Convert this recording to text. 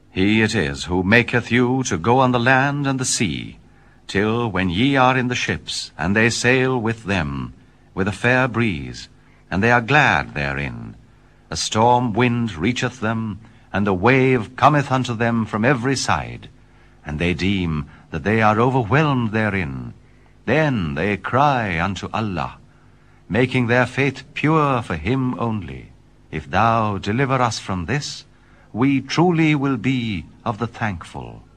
He it is who maketh you to go on the land and the sea, till when ye are in the ships, and they sail with them, with a fair breeze, and they are glad therein, a storm wind reacheth them, and the wave cometh unto them from every side, and they deem that they are overwhelmed therein. Then they cry unto Allah, making their faith pure for him only. If thou deliver us from this, we truly will be of the thankful.